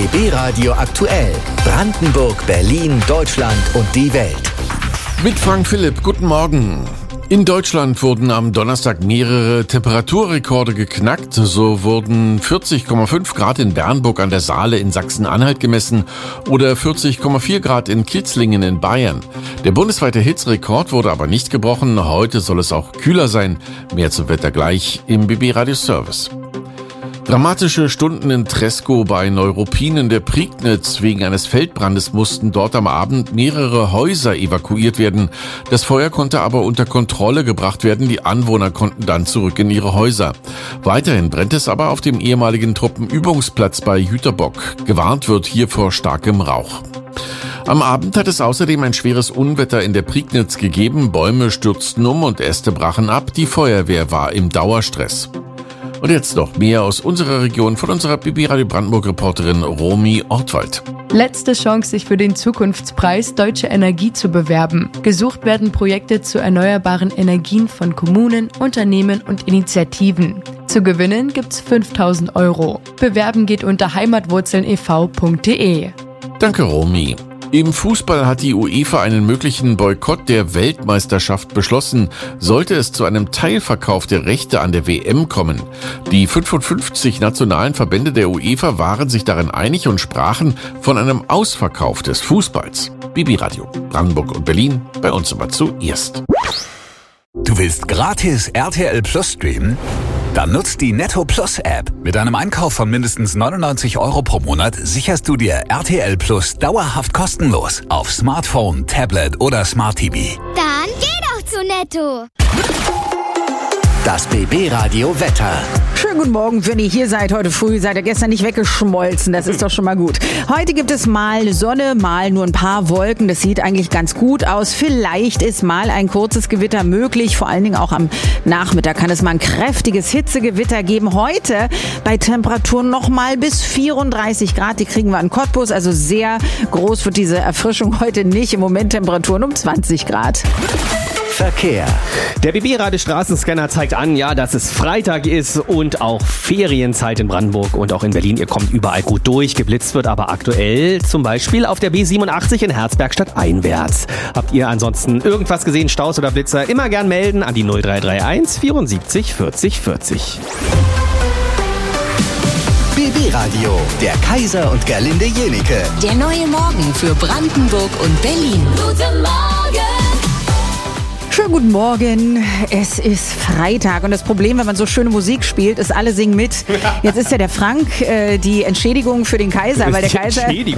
BB Radio aktuell. Brandenburg, Berlin, Deutschland und die Welt. Mit Frank Philipp, guten Morgen. In Deutschland wurden am Donnerstag mehrere Temperaturrekorde geknackt. So wurden 40,5 Grad in Bernburg an der Saale in Sachsen-Anhalt gemessen oder 40,4 Grad in Kitzlingen in Bayern. Der bundesweite Hitzerekord wurde aber nicht gebrochen. Heute soll es auch kühler sein. Mehr zum Wetter gleich im BB Radio Service. Dramatische Stunden in Treskow bei Neuruppin in der Prignitz. Wegen eines Feldbrandes mussten dort am Abend mehrere Häuser evakuiert werden. Das Feuer konnte aber unter Kontrolle gebracht werden. Die Anwohner konnten dann zurück in ihre Häuser. Weiterhin brennt es aber auf dem ehemaligen Truppenübungsplatz bei Jüterbock. Gewarnt wird hier vor starkem Rauch. Am Abend hat es außerdem ein schweres Unwetter in der Prignitz gegeben. Bäume stürzten um und Äste brachen ab. Die Feuerwehr war im Dauerstress. Und jetzt noch mehr aus unserer Region von unserer BB Radio Brandenburg-Reporterin Romy Ortwald. Letzte Chance, sich für den Zukunftspreis Deutsche Energie zu bewerben. Gesucht werden Projekte zu erneuerbaren Energien von Kommunen, Unternehmen und Initiativen. Zu gewinnen gibt's 5.000 €. Bewerben geht unter heimatwurzeln.ev.de. Danke, Romy. Im Fußball hat die UEFA einen möglichen Boykott der Weltmeisterschaft beschlossen, sollte es zu einem Teilverkauf der Rechte an der WM kommen. Die 55 nationalen Verbände der UEFA waren sich darin einig und sprachen von einem Ausverkauf des Fußballs. BB Radio, Brandenburg und Berlin, bei uns aber zuerst. Du willst gratis RTL Plus streamen? Dann nutzt die Netto Plus App. Mit einem Einkauf von mindestens 99 € pro Monat sicherst du dir RTL Plus dauerhaft kostenlos auf Smartphone, Tablet oder Smart TV. Dann geh doch zu Netto. Das BB Radio Wetter. Schönen guten Morgen, wenn ihr hier seid heute früh. Seid ihr gestern nicht weggeschmolzen, das ist doch schon mal gut. Heute gibt es mal Sonne, mal nur ein paar Wolken. Das sieht eigentlich ganz gut aus. Vielleicht ist mal ein kurzes Gewitter möglich. Vor allen Dingen auch am Nachmittag kann es mal ein kräftiges Hitzegewitter geben. Heute bei Temperaturen noch mal bis 34 Grad. Die kriegen wir in Cottbus. Also sehr groß wird diese Erfrischung heute nicht. Im Moment Temperaturen um 20 Grad. Verkehr. Der BB-Radio-Straßenscanner zeigt an, ja, dass es Freitag ist und auch Ferienzeit in Brandenburg und auch in Berlin. Ihr kommt überall gut durch. Geblitzt wird aber aktuell zum Beispiel auf der B87 in Herzberg stadteinwärts. Habt ihr ansonsten irgendwas gesehen, Staus oder Blitzer? Immer gern melden an die 0331 74 40 40. BB Radio, der Kaiser und Gerlinde Jenike. Der neue Morgen für Brandenburg und Berlin. Guten Morgen. Schönen guten Morgen, es ist Freitag und das Problem, wenn man so schöne Musik spielt, ist, alle singen mit. Jetzt ist ja der Frank die Entschädigung für den Kaiser, weil der Kaiser...